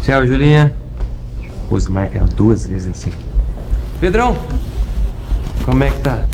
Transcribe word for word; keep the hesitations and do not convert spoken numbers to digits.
Tchau, Julinha. Pô, você marca duas vezes assim. Pedrão, como é que tá?